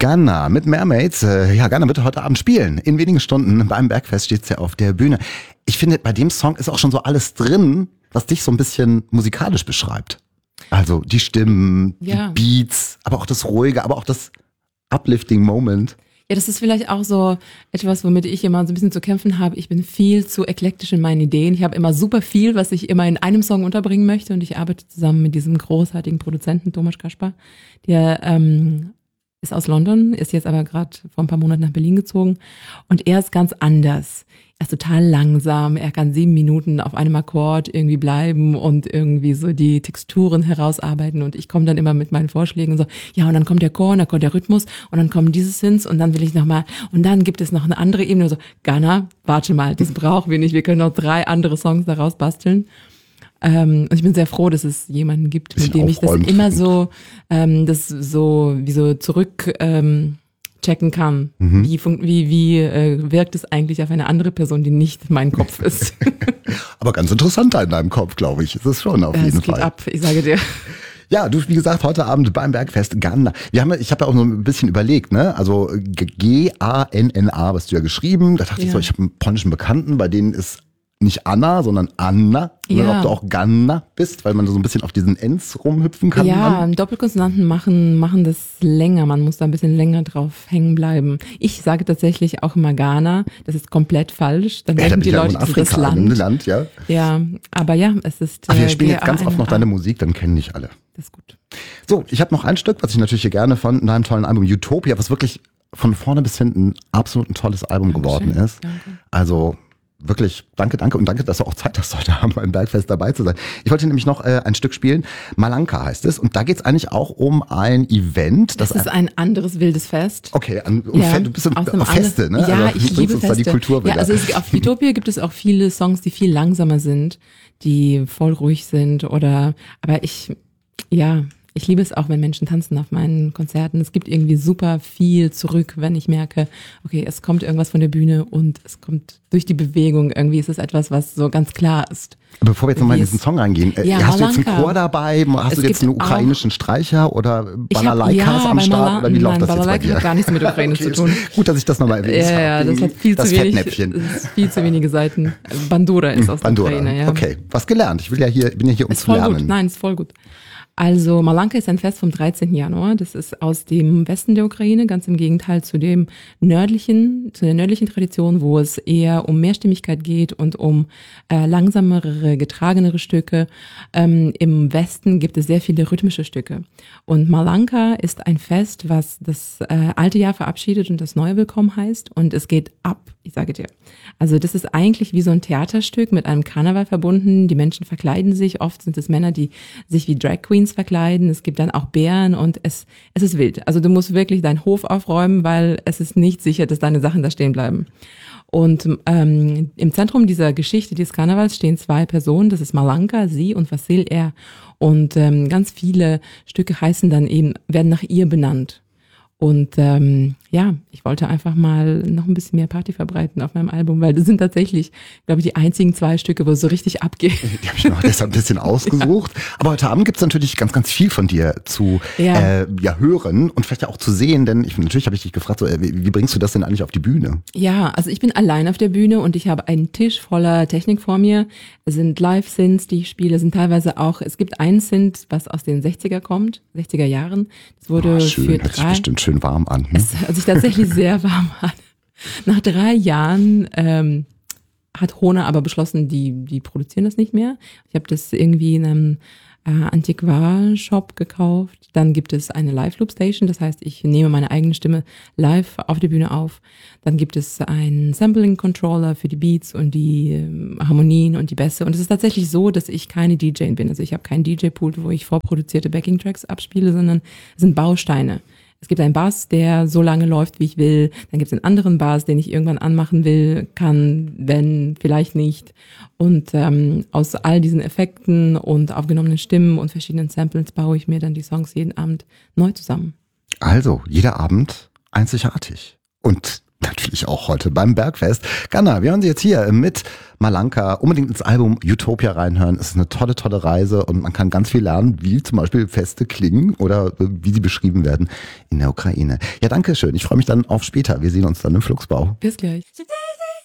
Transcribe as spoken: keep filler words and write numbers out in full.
Ghana mit Mermaids. Ja, Ghana wird heute Abend spielen. In wenigen Stunden beim Bergfest steht sie auf der Bühne. Ich finde, bei dem Song ist auch schon so alles drin, was dich so ein bisschen musikalisch beschreibt. Also die Stimmen, ja. die Beats, aber auch das Ruhige, aber auch das Uplifting Moment. Ja, das ist vielleicht auch so etwas, womit ich immer so ein bisschen zu kämpfen habe. Ich bin viel zu eklektisch in meinen Ideen. Ich habe immer super viel, was ich immer in einem Song unterbringen möchte. Und ich arbeite zusammen mit diesem großartigen Produzenten Tomasz Kaspar. Der ähm, ist aus London, ist jetzt aber gerade vor ein paar Monaten nach Berlin gezogen. Und er ist ganz anders. Er ist total langsam. Er kann sieben Minuten auf einem Akkord irgendwie bleiben und irgendwie so die Texturen herausarbeiten. Und ich komme dann immer mit meinen Vorschlägen und so, ja, und dann kommt der Chor und dann kommt der Rhythmus und dann kommen diese Synths und dann will ich nochmal, und dann gibt es noch eine andere Ebene. Und so, Ghana, warte mal, das brauchen wir nicht. Wir können noch drei andere Songs daraus basteln. Ähm, und ich bin sehr froh, dass es jemanden gibt, mit dem ich das immer so, ähm, das so, wie so zurück, ähm, checken kann. Mhm. Wie, wie, wie äh, wirkt es eigentlich auf eine andere Person, die nicht mein Kopf ist? Aber ganz interessanter in deinem Kopf, glaube ich. Ist es schon auf ja, jeden es geht Fall. ab, ich sage dir. Ja, du, wie gesagt, heute Abend beim Bergfest Ghana. Wir haben, ich habe ja auch so ein bisschen überlegt, ne? Also G A N N A, was du ja geschrieben. Da dachte ja. ich so, ich habe einen polnischen Bekannten, bei denen ist nicht Anna, sondern Anna. Ja. Oder ob du auch Ghana bist, weil man so ein bisschen auf diesen Ends rumhüpfen kann. Ja, Doppelkonsonanten machen, machen das länger. Man muss da ein bisschen länger drauf hängen bleiben. Ich sage tatsächlich auch immer Ghana. Das ist komplett falsch. Dann ja, denken da die ja Leute, das ist das Land. Land ja. ja, aber ja, es ist. Ach, wir spielen jetzt ganz oft noch deine Musik, dann kennen dich alle. Das ist gut. So, ich habe noch ein Stück, was ich natürlich hier gerne von deinem tollen Album Utopia, was wirklich von vorne bis hinten absolut ein tolles Album Dankeschön. geworden ist. Danke. Also wirklich, danke, danke und danke, dass du auch Zeit hast, heute Abend beim Bergfest dabei zu sein. Ich wollte nämlich noch äh, ein Stück spielen. Malanka heißt es. Und da geht's eigentlich auch um ein Event. Das, das ist ein anderes wildes Fest. Okay, an, um ja, Fe- du bist auf Feste, ne? Ja, also, ich liebe uns Feste. Da die Kultur ja, also es, auf Utopia gibt es auch viele Songs, die viel langsamer sind, die voll ruhig sind oder, aber ich, ja, ich liebe es auch, wenn Menschen tanzen auf meinen Konzerten. Es gibt irgendwie super viel zurück, wenn ich merke, okay, es kommt irgendwas von der Bühne und es kommt durch die Bewegung. Irgendwie ist es etwas, was so ganz klar ist. Bevor wir jetzt nochmal in diesen Song reingehen, ja, hast Malanka. du jetzt einen Chor dabei? Hast es du jetzt einen ukrainischen Streicher oder Balalaikas ja, am Start? Mala- oder wie läuft nein, das jetzt bei dir? Hat gar nichts mit Ukraine okay, zu tun. Gut, dass ich das nochmal erwähnt habe. Ja, ja, das hat viel das zu wenig, Fettnäpfchen. das ist viel zu wenige Seiten. Bandura ist aus Bandura. der Ukraine, ja. Okay, was gelernt. Ich will ja hier, bin ja hier, um ist zu voll lernen. Gut. Nein, ist voll gut. Also Malanka ist ein Fest vom dreizehnten Januar. Das ist aus dem Westen der Ukraine, ganz im Gegenteil zu dem nördlichen, zu der nördlichen Tradition, wo es eher um Mehrstimmigkeit geht und um äh, langsamere, getragenere Stücke. Ähm, Im Westen gibt es sehr viele rhythmische Stücke. Und Malanka ist ein Fest, was das äh, alte Jahr verabschiedet und das neue willkommen heißt. Und es geht ab, ich sage dir. Also das ist eigentlich wie so ein Theaterstück mit einem Karneval verbunden. Die Menschen verkleiden sich. Oft sind es Männer, die sich wie Drag Queens verkleiden. Es gibt dann auch Bären und es, es ist wild. Also du musst wirklich deinen Hof aufräumen, weil es ist nicht sicher, dass deine Sachen da stehen bleiben. Und ähm, im Zentrum dieser Geschichte dieses Karnevals stehen zwei Personen. Das ist Malanka, sie, und Vassil, er. Und ähm, ganz viele Stücke heißen dann eben, werden nach ihr benannt. Und ähm, ja, ich wollte einfach mal noch ein bisschen mehr Party verbreiten auf meinem Album, weil das sind tatsächlich, glaube ich, die einzigen zwei Stücke, wo es so richtig abgeht. Die habe ich mir auch deshalb ein bisschen ausgesucht. Ja. Aber heute Abend gibt's natürlich ganz, ganz viel von dir zu ja. Äh, ja, hören und vielleicht auch zu sehen, denn ich, natürlich habe ich dich gefragt, so, äh, wie, wie bringst du das denn eigentlich auf die Bühne? Ja, also ich bin allein auf der Bühne und ich habe einen Tisch voller Technik vor mir. Es sind Live-Synths, die ich spiele, es sind teilweise auch, es gibt einen Synth, was aus den sechziger kommt, sechziger Jahren. Das wurde oh, schön, für hört drei... sich bestimmt schön warm an. Hm? Es hört sich tatsächlich sehr warm an. Nach drei Jahren ähm, hat Hohner aber beschlossen, die die produzieren das nicht mehr. Ich habe das irgendwie in einem äh, Antiquar-Shop gekauft. Dann gibt es eine Live-Loop-Station, das heißt, ich nehme meine eigene Stimme live auf der Bühne auf. Dann gibt es einen Sampling-Controller für die Beats und die ähm, Harmonien und die Bässe. Und es ist tatsächlich so, dass ich keine D J bin. Also ich habe keinen D J-Pool, wo ich vorproduzierte Backing-Tracks abspiele, sondern es sind Bausteine. Es gibt einen Bass, der so lange läuft, wie ich will. Dann gibt es einen anderen Bass, den ich irgendwann anmachen will, kann, wenn, vielleicht nicht. Und ähm, aus all diesen Effekten und aufgenommenen Stimmen und verschiedenen Samples baue ich mir dann die Songs jeden Abend neu zusammen. Also, jeder Abend einzigartig. Und natürlich auch heute beim Bergfest. Ganna, wir hören Sie jetzt hier mit Malanka. Unbedingt ins Album Utopia reinhören. Es ist eine tolle, tolle Reise und man kann ganz viel lernen, wie zum Beispiel Feste klingen oder wie sie beschrieben werden in der Ukraine. Ja, danke schön. Ich freue mich dann auf später. Wir sehen uns dann im Flugsbau. Bis gleich.